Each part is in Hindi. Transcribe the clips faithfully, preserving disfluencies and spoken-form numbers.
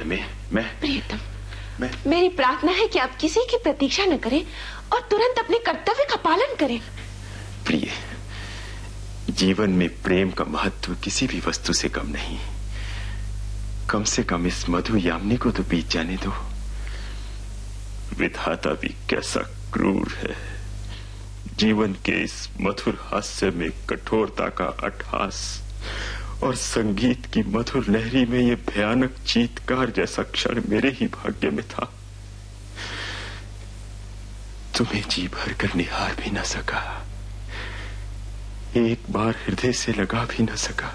मैं मैं प्रियतम, मैं मेरी प्रार्थना है कि आप किसी की प्रतीक्षा न करें और तुरंत अपने कर्तव्य का पालन करें। प्रिय, जीवन में प्रेम का महत्व किसी भी वस्तु से कम नहीं। कम से कम इस मधु यामिनी को तो बीत जाने दो। विधाता भी कैसा क्रूर है। जीवन के इस मधुर हास्य में कठोरता का अट्टहास और संगीत की मधुर लहरी में ये भयानक चीत्कार जैसा क्षण मेरे ही भाग्य में था। तुम्हें जी भर कर निहार भी न सका, एक बार हृदय से लगा भी न सका।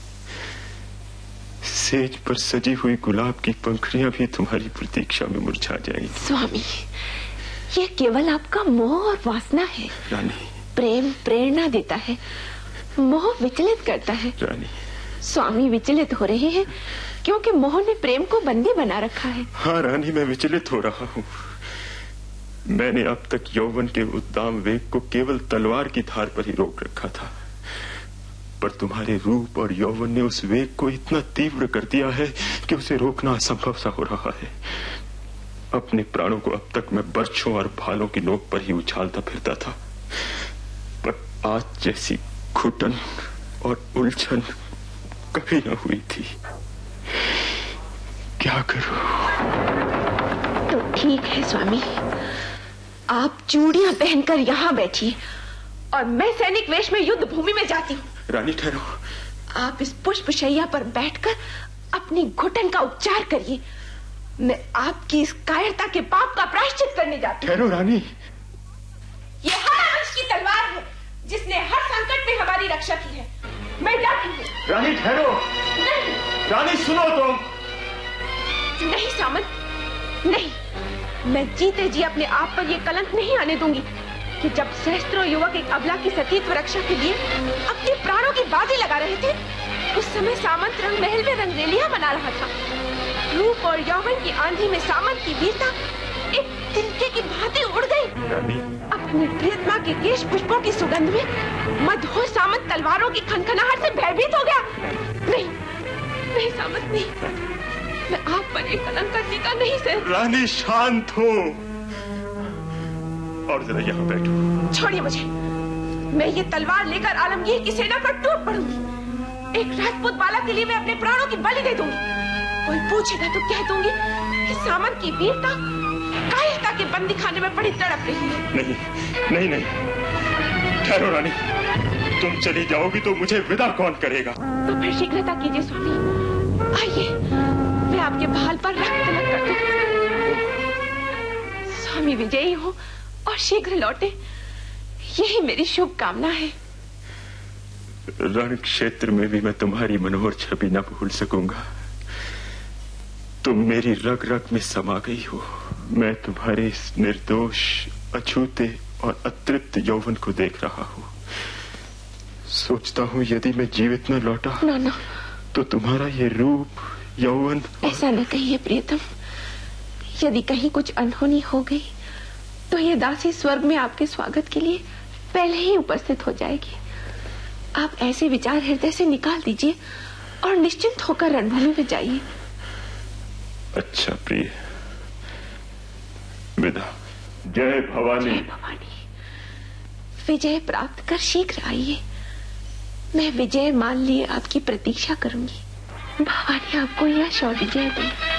सेज पर सजी हुई गुलाब की पंखुड़ियां भी तुम्हारी प्रतीक्षा में मुरझा जाएंगी। स्वामी, ये केवल आपका मोह और वासना है। रानी, प्रेम प्रेरणा देता है, मोह विचलित करता है। रानी, स्वामी विचलित हो रहे हैं क्योंकि मोह ने प्रेम को बंदी बना रखा है। हाँ रानी, मैं विचलित हो रहा हूँ। मैंने अब तक यौवन के उद्दाम वेग को केवल तलवार की धार पर ही रोक रखा था, पर तुम्हारे रूप और यौवन ने उस वेग को इतना तीव्र कर दिया है कि उसे रोकना असंभव सा हो रहा है। अपने प्राणों को अब तक मैं बर्छों और भालों की नोक पर ही उछालता फिरता था, पर आज जैसी घुटन और उलझन कभी न हुई थी। क्या करूं? तो ठीक है स्वामी, आप चूड़ियां पहनकर यहाँ बैठिए और मैं सैनिक वेश में युद्ध भूमि में जाती हूँ। रानी ठहरो। आप इस पुष्पशैया पर बैठकर अपनी घुटन का उपचार करिए। मैं आपकी इस कायरता के पाप का प्रायश्चित करने जाती हूँ। ठहरो रानी। ये हरवंश की तलवार है जिसने हर संकट में हमारी रक्षा की है। मैं जाती हूँ। रानी ठहरो। नहीं रानी सुनो तो। नहीं सामंत, नहीं, मैं जीते जी अपने आप पर यह कलंक नहीं आने दूंगी कि जब सहस्त्रों युवक एक अबला की सतीत्व रक्षा के लिए अपने प्राणों की बाजी लगा रहे थे, उस समय सामंत रंग महल में रंगरेलियां मना रहा था। रूप और यौवन की आंधी में सामंत की वीरता एक तिनके की भांति उड़ गई। अपनी प्रियतमा के केश पुष्पों की सुगंध में मधुर सामंत तलवारों की खनखनाहट से भयभीत हो गया। नहीं, नहीं सामंत, नहीं, मैं आप पर एक कलंक करने का नहीं सह। रानी शांत हो और जरा यहाँ बैठो। छोड़िए मुझे, मैं ये तलवार लेकर आलमगीर की सेना पर टूट पड़ूंगी। एक राजपूत बाला के लिए मैं अपने प्राणों की बलि दे दूंगी। कोई पूछेगा तो कह दूंगी कि सामंत की वीरता कायरता के बंदी खाने में पड़ी तड़प रही है। नहीं नहीं नहीं, ठहरो रानी, तुम चली जाओगी तो मुझे विदा कौन करेगा? तो फिर शीघ्रता कीजिए स्वामी, आइए, मैं आपके भाल पर रक्त तिलक कर दूं। स्वामी विजयी हो और शीघ्र लौटे, यही मेरी शुभ कामना है। रण क्षेत्र में भी मैं तुम्हारी मनोहर छवि न भूल सकूंगा। तुम मेरी रग रग में समा गई हो। मैं तुम्हारे इस निर्दोष, अछूते और अतृप्त यौवन को देख रहा हूँ। सोचता हूँ यदि मैं जीवित न लौटा ना ना, तो तुम्हारा ये रूप, यौवन और... ऐसा न कहिए प्रियतम। यदि कहीं कुछ अनहोनी हो गई तो ये दासी स्वर्ग में आपके स्वागत के लिए पहले ही उपस्थित हो जाएगी। आप ऐसे विचार हृदय से निकाल दीजिए और निश्चिंत होकर रणभूमि में जाइए। अच्छा प्रिय, विदा। जय भवानी। जय भवानी। विजय प्राप्त कर शीघ्र आइए। मैं विजय मान लिए आपकी प्रतीक्षा करूंगी। भवानी आपको यश और विजय दे।